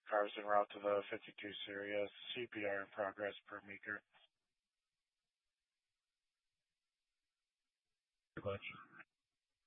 cars en route to the 52 Sirius. CPR in progress per Meeker. Much.